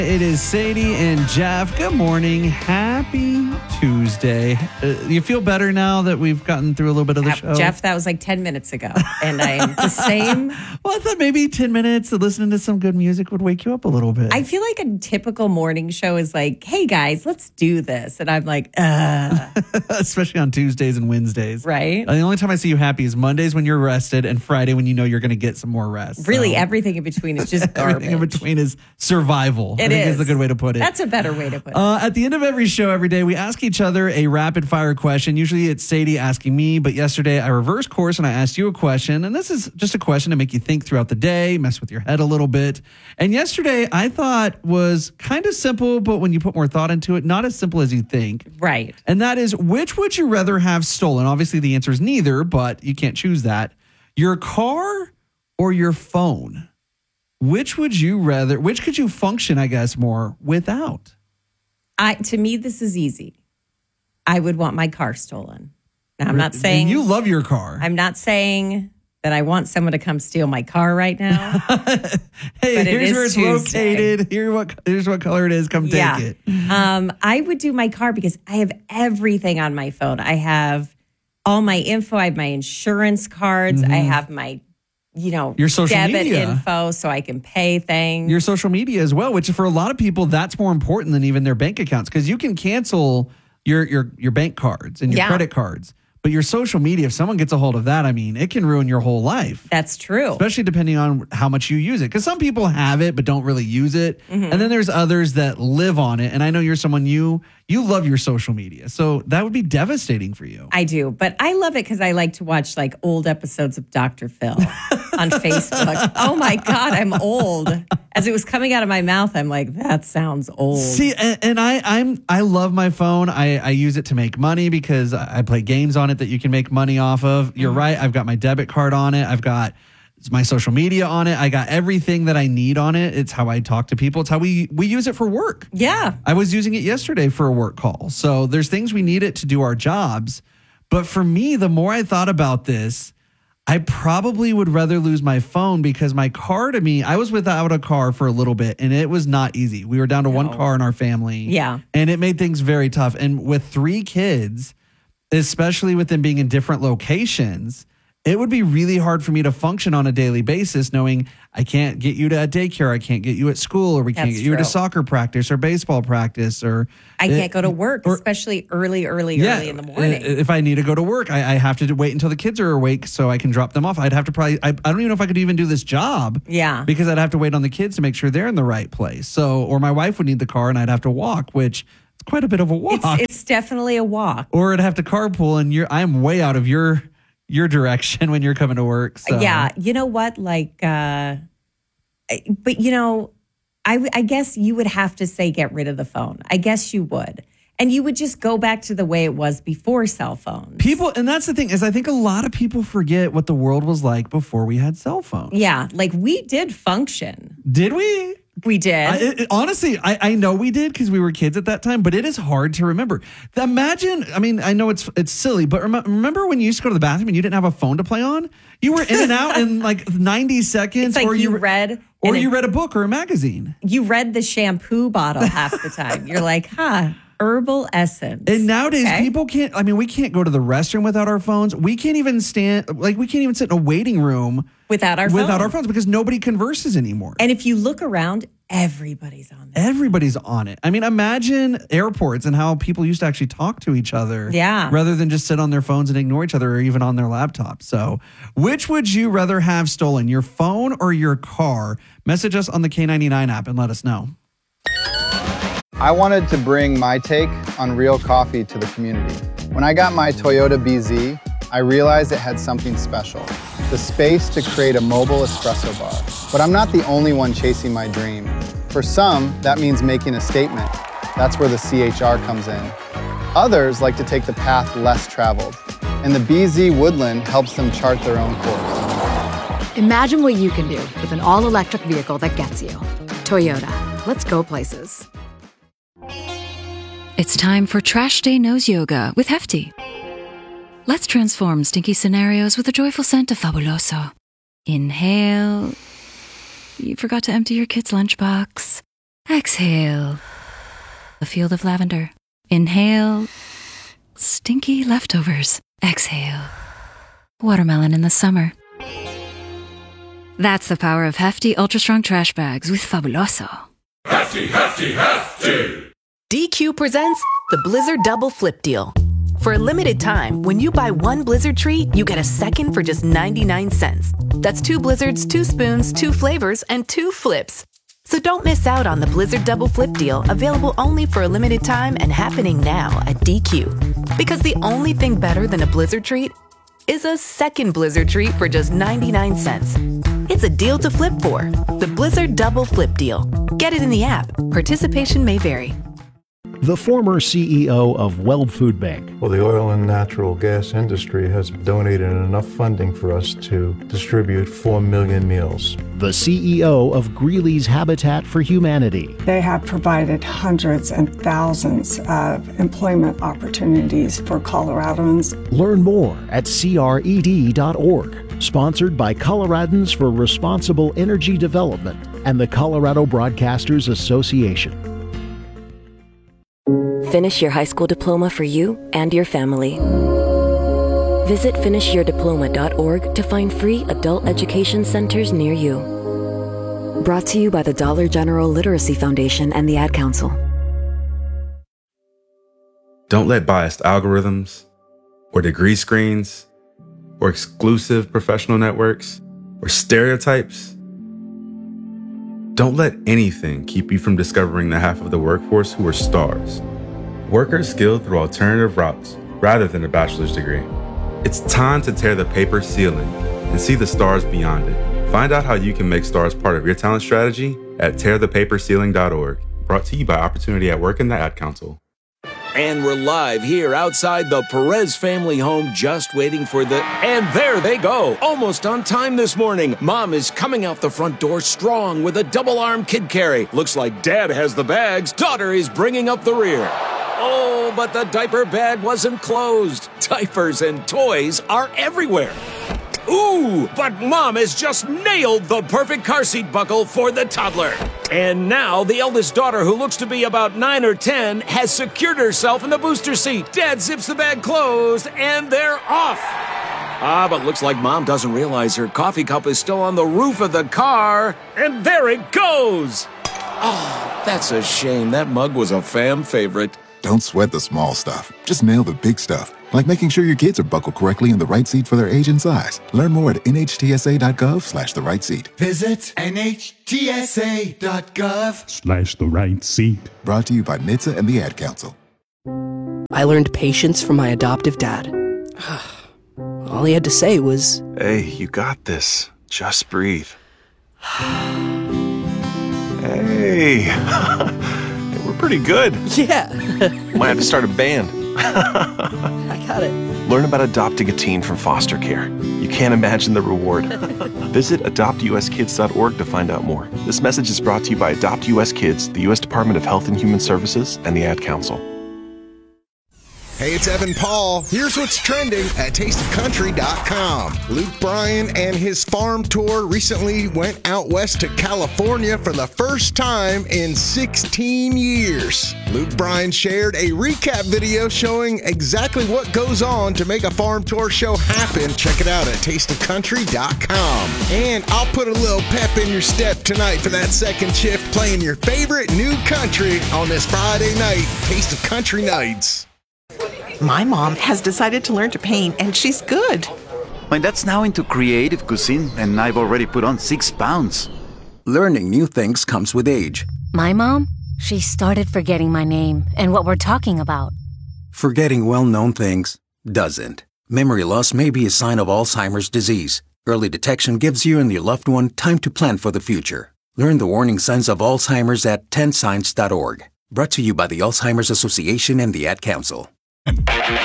It is Sadie and Jeff. Good morning. Happy Tuesday. You feel better now that we've gotten through a little bit of the show? Jeff, that was like 10 minutes ago. And I am the same. Well, I thought maybe 10 minutes of listening to some good music would wake you up a little bit. I feel like a typical morning show is like, hey, guys, let's do this. And I'm like, Especially on Tuesdays and Wednesdays. Right. The only time I see you happy is Mondays when you're rested and Friday when you know you're going to get some more rest. Really, everything in between is just garbage. Everything in between is survival. I think is a good way to put it. That's a better way to put it. At the end of every show every day, we ask each other a rapid fire question. Usually it's Sadie asking me, but yesterday I reversed course and I asked you a question. And this is just a question to make you think throughout the day, mess with your head a little bit. And yesterday I thought was kind of simple, but when you put more thought into it, not as simple as you think. Right. And that is, which would you rather have stolen? Obviously the answer is neither, but you can't choose that. Your car or your phone? Which could you function, I guess, more without? To me, this is easy. I would want my car stolen. Now, I'm not saying... You love your car. I'm not saying that I want someone to come steal my car right now. Hey, here's where it's located. Here's what color it is. Come take it. I would do my car because I have everything on my phone. I have all my info. I have my insurance cards. I have my... your social debit media info so I can pay things. Your social media as well, which for a lot of people, that's more important than even their bank accounts because you can cancel your bank cards and your credit cards. But your social media, if someone gets a hold of that, I mean, it can ruin your whole life. That's true. Especially depending on how much you use it. Because some people have it but don't really use it. And then there's others that live on it. And I know you're someone, you love your social media. So that would be devastating for you. I do. But I love it because I like to watch like old episodes of Dr. Phil on Facebook. Oh my God, I'm old. As it was coming out of my mouth, I'm like, that sounds old. See, and I love my phone. I use it to make money because I play games on it that you can make money off of. You're right. I've got my debit card on it. I've got my social media on it. I got everything that I need on it. It's how I talk to people. It's how we use it for work. Yeah. I was using it yesterday for a work call. So there's things we need it to do our jobs. But for me, the more I thought about this, I probably would rather lose my phone because my car to me, I was without a car for a little bit and it was not easy. We were down to one car in our family. Yeah. And it made things very tough. And with 3 kids, especially with them being in different locations, it would be really hard for me to function on a daily basis knowing I can't get you to a daycare, I can't get you at school, or we can't get you to soccer practice or baseball practice, or I can't go to work, especially early in the morning. If I need to go to work, I have to wait until the kids are awake so I can drop them off. I'd have to I don't even know if I could even do this job. Yeah. Because I'd have to wait on the kids to make sure they're in the right place. So, or my wife would need the car and I'd have to walk, which is quite a bit of a walk. It's definitely a walk. Or I'd have to carpool and I'm way out of your direction when you're coming to work. So. Yeah. You know what? Like, but I guess you would have to say get rid of the phone. I guess you would. And you would just go back to the way it was before cell phones. And that's the thing, is I think a lot of people forget what the world was like before we had cell phones. Yeah. Like we did function. Did we? We did. Honestly, I know we did because we were kids at that time, but it is hard to remember. Imagine, I mean, I know it's silly, but remember when you used to go to the bathroom and you didn't have a phone to play on? You were in and out in like 90 seconds. It's like or you read a book or a magazine. You read the shampoo bottle half the time. You're like, herbal essence. And nowadays, people can't, we can't go to the restroom without our phones. We can't even sit in a waiting room without our phones because nobody converses anymore. And if you look around, everybody's on this. Everybody's on it. I mean, imagine airports and how people used to actually talk to each other. Yeah. Rather than just sit on their phones and ignore each other or even on their laptops. So which would you rather have stolen, your phone or your car? Message us on the K99 app and let us know. I wanted to bring my take on real coffee to the community. When I got my Toyota BZ, I realized it had something special, the space to create a mobile espresso bar. But I'm not the only one chasing my dream. For some, that means making a statement. That's where the CHR comes in. Others like to take the path less traveled, and the BZ Woodland helps them chart their own course. Imagine what you can do with an all-electric vehicle that gets you. Toyota, let's go places. It's time for Trash Day Nose Yoga with Hefty. Let's transform stinky scenarios with a joyful scent of Fabuloso. Inhale. You forgot to empty your kid's lunchbox. Exhale. A field of lavender. Inhale. Stinky leftovers. Exhale. Watermelon in the summer. That's the power of Hefty Ultra Strong Trash Bags with Fabuloso. Hefty, hefty, hefty! DQ presents the Blizzard Double Flip Deal. For a limited time, when you buy one Blizzard treat, you get a second for just 99 cents. That's 2 Blizzards, 2 spoons, 2 flavors, and 2 flips. So don't miss out on the Blizzard Double Flip Deal, available only for a limited time and happening now at DQ. Because the only thing better than a Blizzard treat is a second Blizzard treat for just 99 cents. It's a deal to flip for. The Blizzard Double Flip Deal. Get it in the app. Participation may vary. The former CEO of Weld Food Bank. Well, the oil and natural gas industry has donated enough funding for us to distribute 4 million meals. The CEO of Greeley's Habitat for Humanity. They have provided hundreds and thousands of employment opportunities for Coloradans. Learn more at cred.org. Sponsored by Coloradans for Responsible Energy Development and the Colorado Broadcasters Association. Finish your high school diploma for you and your family. Visit finishyourdiploma.org to find free adult education centers near you. Brought to you by the Dollar General Literacy Foundation and the Ad Council. Don't let biased algorithms, or degree screens, or exclusive professional networks, or stereotypes. Don't let anything keep you from discovering the half of the workforce who are stars. Workers skilled through alternative routes rather than a bachelor's degree. It's time to tear the paper ceiling and see the stars beyond it. Find out how you can make stars part of your talent strategy at tearthepaperceiling.org. Brought to you by Opportunity at Work and the Ad Council. And we're live here outside the Perez family home, just waiting for the... And there they go! Almost on time this morning. Mom is coming out the front door strong with a double-arm kid carry. Looks like Dad has the bags. Daughter is bringing up the rear. Oh, but the diaper bag wasn't closed. Diapers and toys are everywhere. Ooh, but Mom has just nailed the perfect car seat buckle for the toddler. And now the eldest daughter, who looks to be about 9 or 10, has secured herself in the booster seat. Dad zips the bag closed, and they're off. But looks like Mom doesn't realize her coffee cup is still on the roof of the car. And there it goes. Oh, that's a shame. That mug was a fam favorite. Don't sweat the small stuff. Just nail the big stuff. Like making sure your kids are buckled correctly in the right seat for their age and size. Learn more at nhtsa.gov/the right seat. Visit nhtsa.gov/the right seat. Brought to you by NHTSA and the Ad Council. I learned patience from my adoptive dad. All he had to say was, "Hey, you got this. Just breathe." Hey, we're pretty good. Yeah. Might have to start a band. I got it. Learn about adopting a teen from foster care. You can't imagine the reward. Visit adoptuskids.org to find out more. This message is brought to you by Adopt US Kids, the U.S. Department of Health and Human Services, and the Ad Council. Hey, it's Evan Paul. Here's what's trending at tasteofcountry.com. Luke Bryan and his farm tour recently went out west to California for the first time in 16 years. Luke Bryan shared a recap video showing exactly what goes on to make a farm tour show happen. Check it out at tasteofcountry.com. And I'll put a little pep in your step tonight for that second shift, playing your favorite new country on this Friday night, Taste of Country Nights. My mom has decided to learn to paint, and she's good. My dad's now into creative cuisine, and I've already put on 6 pounds. Learning new things comes with age. My mom, she started forgetting my name and what we're talking about. Forgetting well-known things doesn't. Memory loss may be a sign of Alzheimer's disease. Early detection gives you and your loved one time to plan for the future. Learn the warning signs of Alzheimer's at 10signs.org. Brought to you by the Alzheimer's Association and the Ad Council.